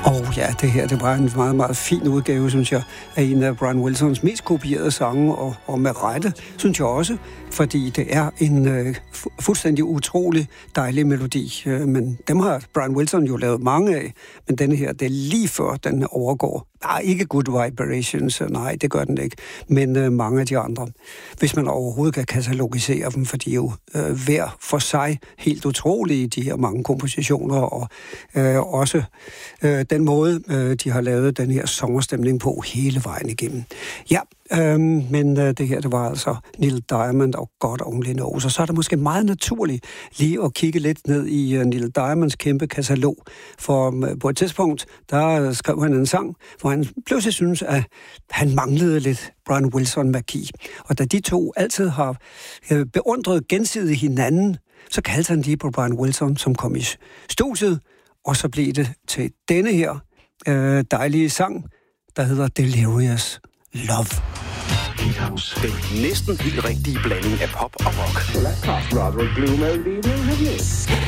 Og ja, det her, det var en meget, meget fin udgave, synes jeg, af en af Brian Wilsons mest kopierede sange, og med rette, synes jeg også, fordi det er en fuldstændig utrolig dejlig melodi. Men dem har Brian Wilson jo lavet mange af, men denne her, det er lige før den overgår. Ikke Good Vibrations, nej, det gør den ikke, men mange af de andre. Hvis man overhovedet kan katalogisere dem, for de er jo hver for sig helt utrolige, de her mange kompositioner, og også den måde, de har lavet den her sommerstemning på hele vejen igennem. Ja, men det her, det var altså Neil Diamond og God Only Knows. Og så er det måske meget naturligt lige at kigge lidt ned i Neil Diamonds kæmpe katalog. For på et tidspunkt, der skrev han en sang, hvor han pludselig synes, at han manglede lidt Brian Wilson-magi. Og da de to altid har beundret gensidigt hinanden, så kaldte han lige på Brian Wilson, som kom i studiet, og så blev det til denne her dejlige sang, der hedder Delirious Love. Den næsten helt rigtige blanding af pop og rock. Well, that cost rather a gloom old evening, have you?